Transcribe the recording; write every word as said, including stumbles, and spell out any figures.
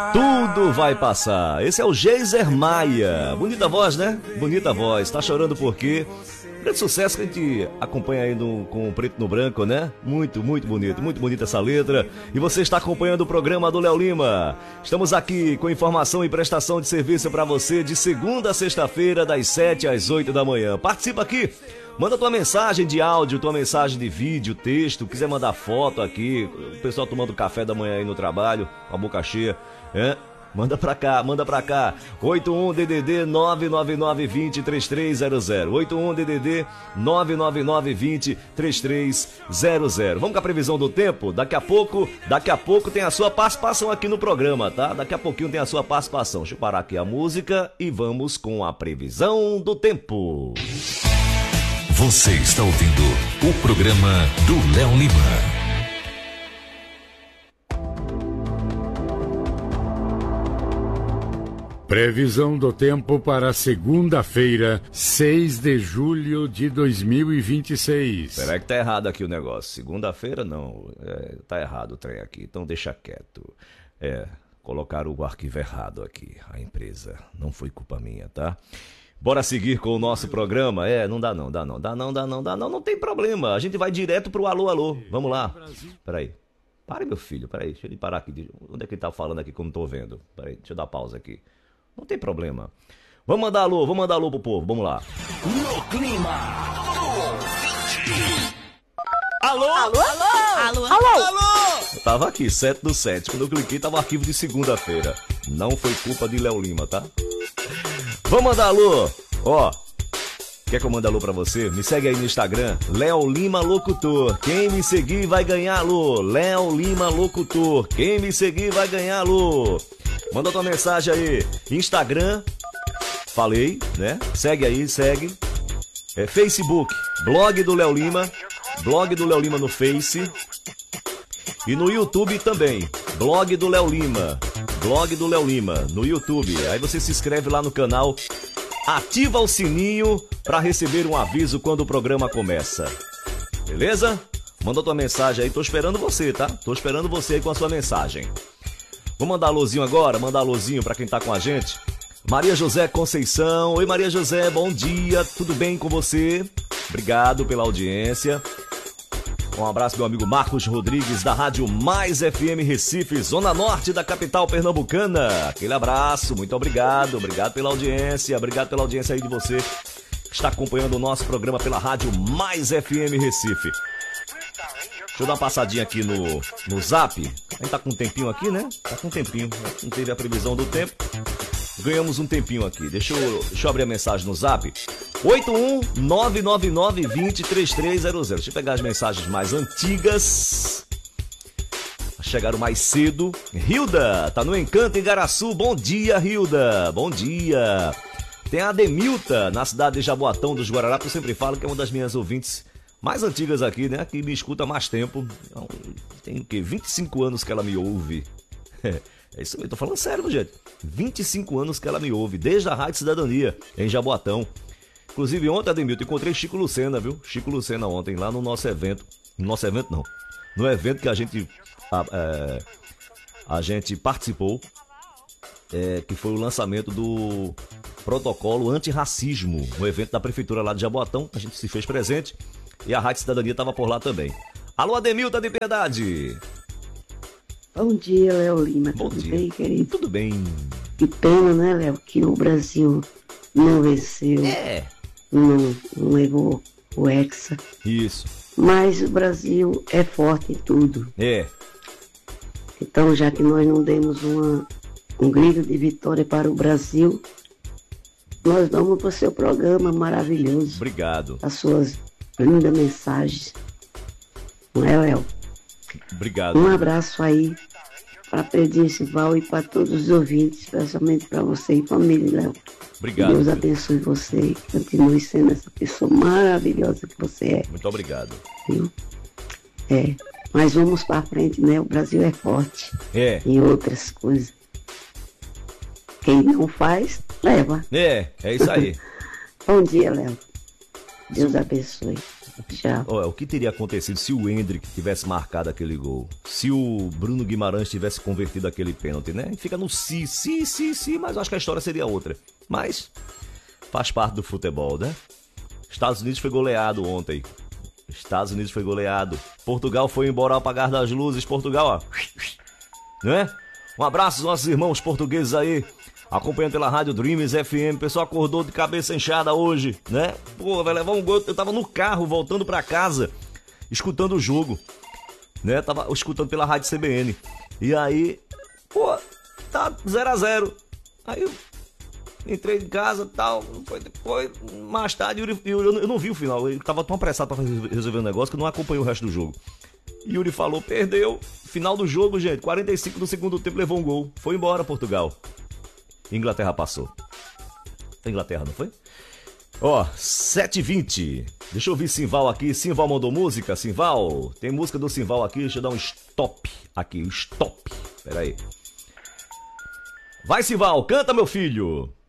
Tudo vai passar. Esse é o Geiser Maia. Bonita voz, né? Bonita voz. Tá chorando por quê? Grande sucesso que a gente acompanha aí no, com o Preto no Branco, né? Muito, muito bonito, muito bonita essa letra. E você está acompanhando o programa do Léo Lima. Estamos aqui com informação e prestação de serviço para você de segunda a sexta-feira, das sete às oito da manhã. Participa aqui. Manda tua mensagem de áudio, tua mensagem de vídeo, texto. Quiser mandar foto aqui, o pessoal tomando café da manhã aí no trabalho, com a boca cheia, é? Manda pra cá, manda pra cá. oito um D D D nove nove nove dois zero três três zero zero. oito um D D D nove nove nove dois zero três três zero zero. Vamos com a previsão do tempo? Daqui a pouco, daqui a pouco tem a sua participação aqui no programa, tá? Daqui a pouquinho tem a sua participação. Deixa eu parar aqui a música e vamos com a previsão do tempo. Você está ouvindo o programa do Léo Lima. Previsão do tempo para segunda-feira, seis de julho de dois mil e vinte e seis. Será que tá errado aqui o negócio? Segunda-feira não, é, tá errado o trem aqui, então deixa quieto. É, colocaram o arquivo errado aqui, a empresa, não foi culpa minha, tá? Bora seguir com o nosso programa? É, não dá não, dá não, dá não, dá não, dá não, não tem problema, a gente vai direto pro alô, alô, vamos lá. Peraí, pare meu filho, peraí, deixa ele parar aqui, onde é que ele tá falando aqui que eu não tô vendo? Peraí, deixa eu dar pausa aqui. Não tem problema. Vamos mandar alô, vamos mandar alô pro povo, vamos lá. No clima do ouvinte. Alô? Alô? Alô? Alô? Alô? Alô? Eu tava aqui, sete do sete. Quando eu cliquei, tava o arquivo de segunda-feira. Não foi culpa de Léo Lima, tá? Vamos mandar alô. Ó, quer que eu mande alô pra você? Me segue aí no Instagram, Léo Lima Locutor. Quem me seguir vai ganhar alô. Léo Lima Locutor. Quem me seguir vai ganhar alô. Manda tua mensagem aí. Instagram, falei, né? Segue aí, segue. É Facebook, blog do Léo Lima. Blog do Léo Lima no Face. E no YouTube também. Blog do Léo Lima. Blog do Léo Lima no YouTube. Aí você se inscreve lá no canal. Ativa o sininho para receber um aviso quando o programa começa. Beleza? Manda tua mensagem aí. Tô esperando você, tá? Tô esperando você aí com a sua mensagem. Vou mandar alôzinho agora, mandar alôzinho pra quem tá com a gente. Maria José Conceição. Oi, Maria José, bom dia. Tudo bem com você? Obrigado pela audiência. Um abraço meu amigo Marcos Rodrigues, da Rádio Mais F M Recife, Zona Norte da capital pernambucana. Aquele abraço, muito obrigado. Obrigado pela audiência, obrigado pela audiência aí de você que está acompanhando o nosso programa pela Rádio Mais F M Recife. Deixa eu dar uma passadinha aqui no, no Zap. A gente tá com um tempinho aqui, né? Tá com um tempinho. Não teve a previsão do tempo. Ganhamos um tempinho aqui. Deixa eu, deixa eu abrir a mensagem no Zap. oito um nove nove nove dois zero três três zero zero. Deixa eu pegar as mensagens mais antigas. Chegaram mais cedo. Hilda, tá no Encanto em Garaçu. Bom dia, Hilda. Bom dia. Tem a Ademilta, na cidade de Jaboatão dos Guararapes. Eu sempre falo que é uma das minhas ouvintes mais antigas aqui, né? Que me escuta há mais tempo. Tem o quê? vinte e cinco anos que ela me ouve. É isso mesmo, tô falando sério, gente. vinte e cinco anos que ela me ouve, desde a Rádio Cidadania, em Jaboatão. Inclusive ontem, Ademilton, encontrei Chico Lucena, viu? Chico Lucena ontem, lá no nosso evento. No nosso evento, não. No evento que a gente, a, é, a gente participou, é, que foi o lançamento do protocolo antirracismo, um evento da prefeitura lá de Jaboatão. A gente se fez presente. E a Rádio Cidadania estava por lá também. Alô, Ademilton de Piedade. Bom dia, Léo Lima. Bom Tudo dia. bem, querido? Tudo bem. Que pena, né, Léo, que o Brasil não venceu. É. Não, não levou o Hexa. Isso. Mas o Brasil é forte em tudo. É. Então, já que nós não demos uma, um grito de vitória para o Brasil, nós damos para o seu programa maravilhoso. Obrigado. As suas lindas mensagens. Não é, Léo? Obrigado. Um abraço aí para Pedro Val e para todos os ouvintes, especialmente para você e família, Léo. Obrigado. Deus abençoe você e continue sendo essa pessoa maravilhosa que você é. Muito obrigado. Viu? É. Mas vamos para frente, né? O Brasil é forte. É. Em outras coisas. Quem não faz, leva. É, é isso aí. Bom dia, Léo. Deus abençoe. O que, Tchau. ó, o que teria acontecido se o Endrick tivesse marcado aquele gol? Se o Bruno Guimarães tivesse convertido aquele pênalti, né? Fica no si, si, si, si, mas eu acho que a história seria outra. Mas faz parte do futebol, né? Estados Unidos foi goleado ontem. Estados Unidos foi goleado. Portugal foi embora ao apagar das luzes. Portugal, ó. Né? Um abraço aos nossos irmãos portugueses aí, acompanhando pela Rádio Dreams F M. O pessoal acordou de cabeça inchada hoje, né? Pô, vai levar um gol. Eu tava no carro, voltando pra casa, escutando o jogo, né? Tava escutando pela Rádio C B N. E aí, pô, tá zero a zero. Aí eu entrei em casa e tal. Foi depois, mais tarde, Yuri, eu, eu não vi o final. Ele tava tão apressado pra resolver o negócio que eu não acompanhei o resto do jogo. Yuri falou, perdeu. Final do jogo, gente, quarenta e cinco do segundo tempo, levou um gol. Foi embora, Portugal. Inglaterra passou. Foi Inglaterra, não foi? Ó, sete e vinte. Deixa eu ouvir Simval aqui. Simval mandou música, Simval. Tem música do Simval aqui, deixa eu dar um stop aqui, stop. Pera aí. Vai, Simval, canta, meu filho.